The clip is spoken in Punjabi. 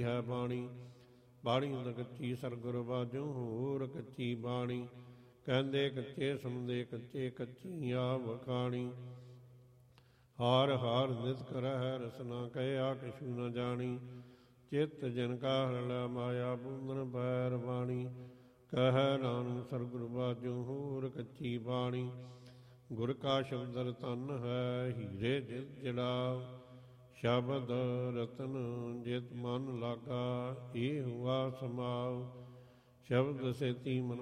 ਹੈ ਬਾਣੀ। ਬਾਣੀ ਉਦ ਕੱਚੀ ਸਰਗੁਰ ਬਾਝੋਂ ਹੋਰ ਕੱਚੀ ਬਾਣੀ। ਕਹਿੰਦੇ ਕੱਚੇ ਸੁਣਦੇ ਕੱਚੇ ਕੱਚੀ ਆਵ ਖਾਣੀ। ਹਾਰ ਹਾਰ ਨਿਤ ਕਰਹਿ ਰਸਨਾ ਕਹਿਆ ਕਛੂ ਨ ਜਾਣੀ। ਚਿੱਤ ਜਨ ਕਾ ਹਰਲਾ ਮਾਇਆ ਬੂੰਦਨ ਬੈਰ ਬਾਣੀ। ਕਹਿ ਨਾਨਕ ਸਰਗੁਰ ਬਾਝੋਂ ਹੋਰ ਕੱਚੀ ਬਾਣੀ। ਗੁਰ ਕਾ ਸ਼ਬਦ ਰਤਨ ਹੈ ਹੀਰੇ ਜਿਤ ਜੜਾ। ਸ਼ਬਦ ਰਤਨ ਜਿਤ ਮਨ ਲਾਗਾ ਏ ਹੁਆ ਸਮਾਉ। ਸ਼ਬਦ ਸੇਤੀ ਮਨ